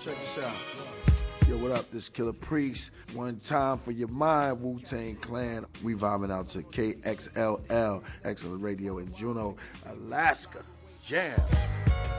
Check this out. Yo, what up? This Killer Priest. One time for your mind, Wu-Tang Clan. We vibing out to KXLL, Excellent Radio in Juneau, Alaska. Jam.